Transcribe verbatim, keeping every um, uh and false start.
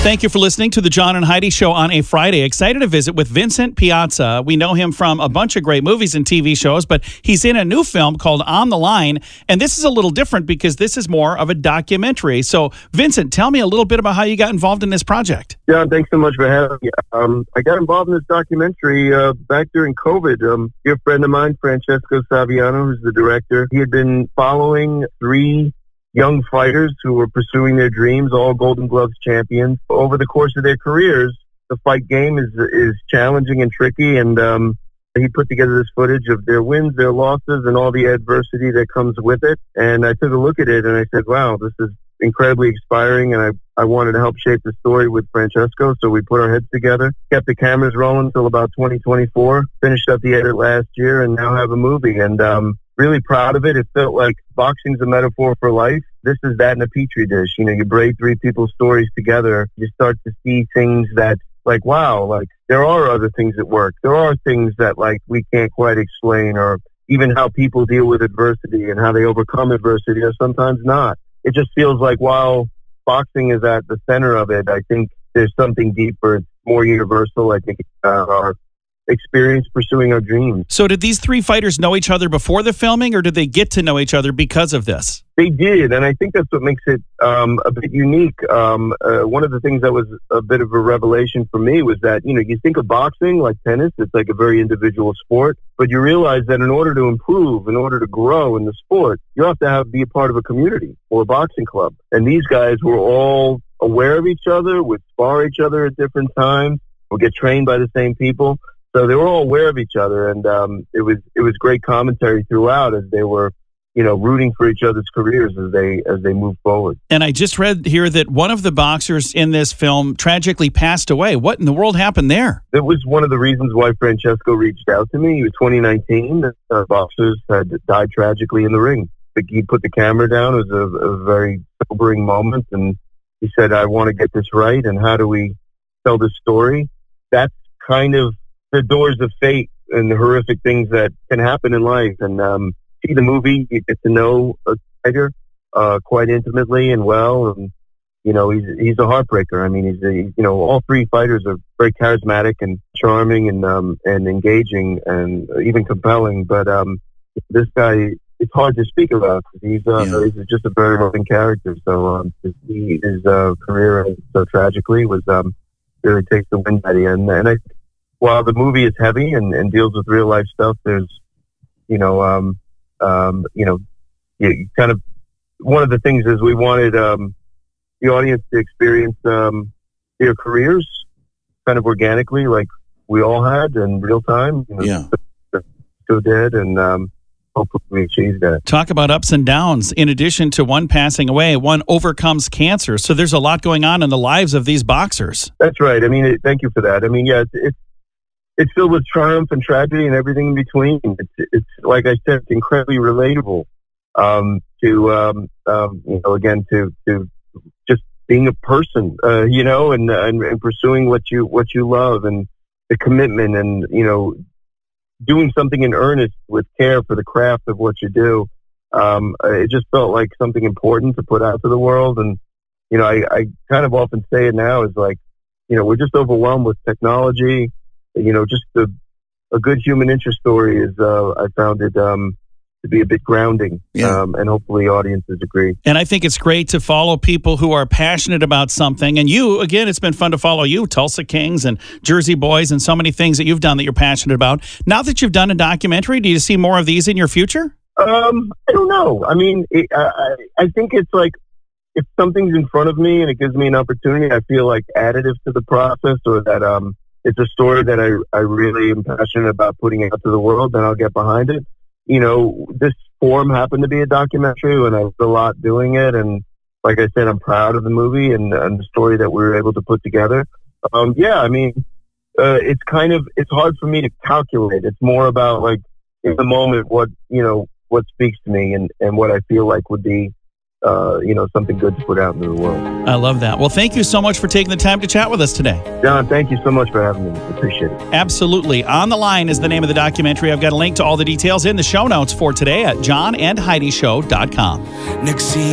Thank you for listening to the John and Heidi Show on a Friday. Excited to visit with Vincent Piazza. We know him from a bunch of great movies and T V shows, but he's in a new film called On the Line, and this is a little different because this is more of a documentary. So, Vincent, tell me a little bit about how you got involved in this project. John, thanks so much for having me. Um, I got involved in this documentary uh, back during COVID. Um, a dear friend of mine, Francesco Saviano, who's the director, he had been following three young fighters who were pursuing their dreams, all Golden Gloves champions. Over the course of their careers, the fight game is is challenging and tricky, and um, he put together this footage of their wins, their losses, and all the adversity that comes with it. And I took a look at it, and I said, wow, this is incredibly inspiring, and I, I wanted to help shape the story with Francesco, so we put our heads together, kept the cameras rolling until about twenty twenty-four, finished up the edit last year, and now have a movie. And um, really proud of it. It felt like boxing's a metaphor for life. This is that in a petri dish. You know, you braid three people's stories together, you start to see things that, like, wow, like, there are other things at work. There are things that, like, we can't quite explain, or even how people deal with adversity and how they overcome adversity, or sometimes not. It just feels like while boxing is at the center of it, I think there's something deeper, it's more universal. I think uh, our experience pursuing our dreams. So did these three fighters know each other before the filming, or did they get to know each other because of this? They did, and I think that's what makes it um, a bit unique. Um, uh, one of the things that was a bit of a revelation for me was that, you know, you think of boxing like tennis, it's like a very individual sport, but you realize that in order to improve, in order to grow in the sport, you have to have be a part of a community or a boxing club. And these guys were all aware of each other, would spar each other at different times, would get trained by the same people. So they were all aware of each other, and um, it was it was great commentary throughout as they were, you know, rooting for each other's careers as they as they move forward. And I just read here that one of the boxers in this film tragically passed away. What in the world happened there? It was one of the reasons why Francesco reached out to me. It was twenty nineteen. Uh, boxers had died tragically in the ring. He put the camera down. It was a, a very sobering moment, and he said, "I want to get this right. And how do we tell this story?" That's kind of the doors of fate and the horrific things that can happen in life. And um, see the movie, you get to know a fighter uh, quite intimately and well. And, you know, he's he's a heartbreaker. I mean, he's a, you know, all three fighters are very charismatic and charming and um, and engaging and even compelling. But um, this guy, it's hard to speak about. He's uh, yeah. he's just a very loving character. So um, his, his uh, career so tragically was um, really takes the wind at the end. And I. While the movie is heavy and, and deals with real life stuff, there's, you know, um, um, you know, you kind of, one of the things is we wanted um, the audience to experience um, their careers kind of organically, like we all had in real time. You know, yeah. Still did, and um, hopefully we achieved that. Talk about ups and downs. In addition to one passing away, one overcomes cancer. So there's a lot going on in the lives of these boxers. That's right. I mean, it, thank you for that. I mean, yeah, it's, it's It's filled with triumph and tragedy and everything in between. It's, it's like I said, it's incredibly relatable um, to, um, um, you know, again, to, to just being a person, uh, you know, and, and and pursuing what you what you love, and the commitment, and, you know, doing something in earnest with care for the craft of what you do. Um, it just felt like something important to put out to the world. And, you know, I, I kind of often say it now is like, you know, we're just overwhelmed with technology. You know, just a, a good human interest story is, uh, I found it um, to be a bit grounding, yeah. um, and hopefully audiences agree. And I think it's great to follow people who are passionate about something. And you, again, it's been fun to follow you, Tulsa Kings and Jersey Boys, and so many things that you've done that you're passionate about. Now that you've done a documentary, do you see more of these in your future? Um, I don't know. I mean, it, I, I think it's like, if something's in front of me and it gives me an opportunity, I feel like additive to the process, or that, um, it's a story that I, I really am passionate about putting out to the world, then I'll get behind it. You know, this form happened to be a documentary, and I was a lot doing it. And like I said, I'm proud of the movie and, and the story that we were able to put together. Um, yeah, I mean, uh, it's kind of, it's hard for me to calculate. It's more about, like, in the moment, what, you know, what speaks to me and, and what I feel like would be, Uh, you know, something good to put out into the world. I love that. Well, thank you so much for taking the time to chat with us today. John, thank you so much for having me. Appreciate it. Absolutely. On the Line is the name of the documentary. I've got a link to all the details in the show notes for today at john and heidi show dot com.